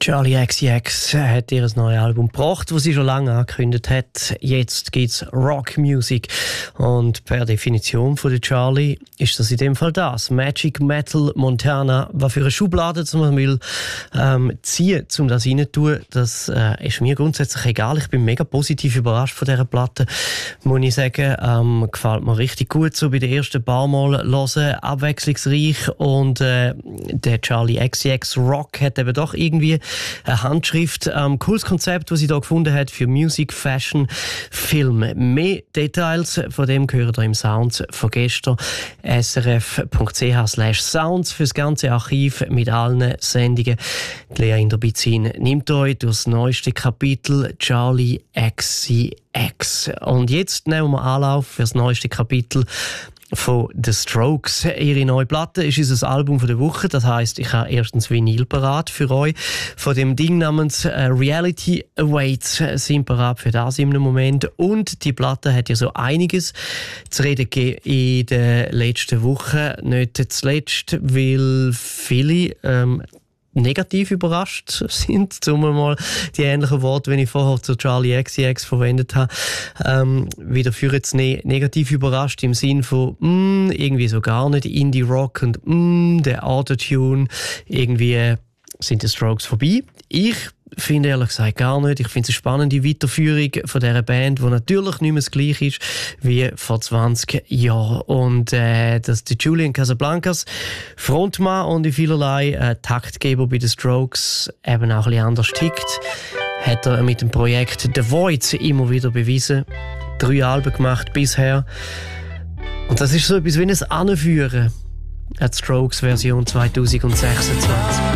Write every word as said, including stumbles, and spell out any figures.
Charli X C X hat ihr neues Album gebracht, das sie schon lange angekündigt hat. Jetzt gibt es Rockmusik. Und per Definition von der Charli ist das in dem Fall das. Magic Metal Montana, was für eine Schublade zum man will, ähm, ziehen, um das reinzutun, das äh, ist mir grundsätzlich egal. Ich bin mega positiv überrascht von dieser Platte, muss ich sagen. Ähm, gefällt mir richtig gut, so bei den ersten paar Mal hören, abwechslungsreich. Und äh, der Charli X C X Rock hat eben doch irgendwie eine Handschrift. Ähm, cooles Konzept, das sie da gefunden hat für Musik, Fashion, Film. Mehr Details von dem hören ihr im Sounds von gestern. s r f punkt c h slash sounds für das ganze Archiv mit allen Sendungen. Die Lea Inderbizin nimmt euch durch das neueste Kapitel Charli X C X. Und jetzt nehmen wir Anlauf für das neueste Kapitel von The Strokes. Ihre neue Platte ist unser Album der Woche. Das heisst, ich habe erstens Vinyl parat für euch. Von dem Ding namens äh, Reality Awaits sind parat für das im Moment. Und die Platte hat ja so einiges zu reden gegeben in den letzten Wochen. Nicht zuletzt, weil viele ähm, negativ überrascht sind, um mal die ähnlichen Worte, wie ich vorher zu Charli X C X verwendet habe, ähm, wieder für jetzt ne- negativ überrascht im Sinn von mm, irgendwie so gar nicht Indie-Rock und mm, der Autotune, irgendwie sind die Strokes vorbei. Ich finde ehrlich gesagt gar nicht. Ich finde es eine spannende Weiterführung von dieser Band, die natürlich nicht mehr das gleiche ist wie vor zwanzig Jahren. Und äh, dass der Julian Casablancas, Frontmann und in vielerlei äh, Taktgeber bei den Strokes, eben auch ein bisschen anders tickt, hat er mit dem Projekt The Void immer wieder bewiesen. Drei Alben gemacht bisher. Und das ist so etwas wie ein Anführen. Die Strokes-Version zwanzig sechsundzwanzig.